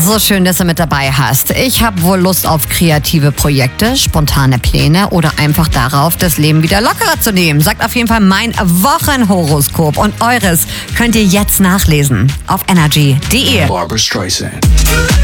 So schön, dass du mit dabei hast. Ich habe wohl Lust auf kreative Projekte, spontane Pläne oder einfach darauf, das Leben wieder lockerer zu nehmen. Sagt auf jeden Fall mein Wochenhoroskop. Und eures könnt ihr jetzt nachlesen auf energy.de. Barbra Streisand.